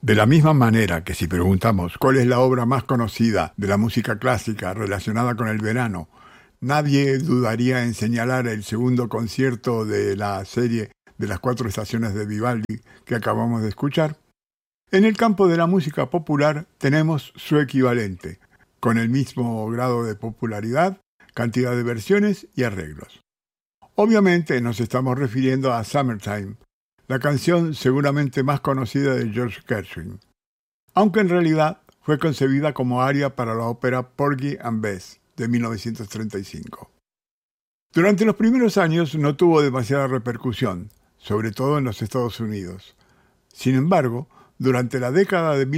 De la misma manera que si preguntamos cuál es la obra más conocida de la música clásica relacionada con el verano, nadie dudaría en señalar el segundo concierto de la serie de las 4 estaciones de Vivaldi que acabamos de escuchar, en el campo de la música popular tenemos su equivalente, con el mismo grado de popularidad, cantidad de versiones y arreglos. Obviamente nos estamos refiriendo a Summertime, la canción seguramente más conocida de George Gershwin, aunque en realidad fue concebida como aria para la ópera Porgy and Bess de 1935. Durante los primeros años no tuvo demasiada repercusión, sobre todo en los Estados Unidos. Sin embargo, durante la década de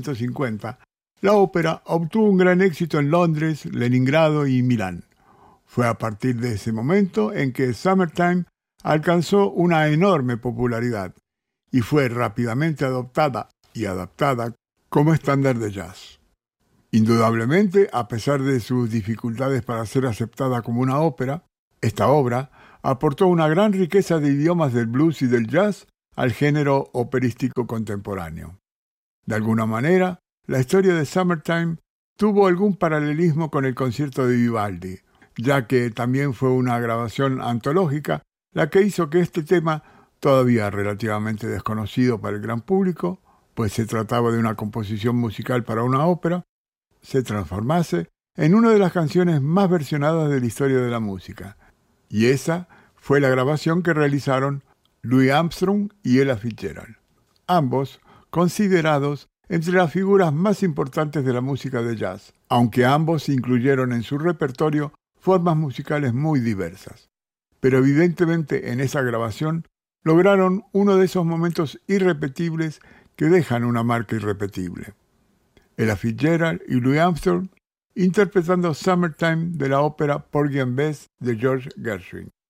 1950, la ópera obtuvo un gran éxito en Londres, Leningrado y Milán. Fue a partir de ese momento en que Summertime alcanzó una enorme popularidad y fue rápidamente adoptada y adaptada como estándar de jazz. Indudablemente, a pesar de sus dificultades para ser aceptada como una ópera, esta obra aportó una gran riqueza de idiomas del blues y del jazz al género operístico contemporáneo. De alguna manera, la historia de Summertime tuvo algún paralelismo con el concierto de Vivaldi, ya que también fue una grabación antológica la que hizo que este tema, todavía relativamente desconocido para el gran público, pues se trataba de una composición musical para una ópera, se transformase en una de las canciones más versionadas de la historia de la música. Y esa fue la grabación que realizaron Louis Armstrong y Ella Fitzgerald, ambos considerados entre las figuras más importantes de la música de jazz, aunque ambos incluyeron en su repertorio formas musicales muy diversas. Pero evidentemente en esa grabación lograron uno de esos momentos irrepetibles que dejan una marca irrepetible. Ella Fitzgerald y Louis Armstrong interpretando Summertime de la ópera Porgy and Bess de George Gershwin.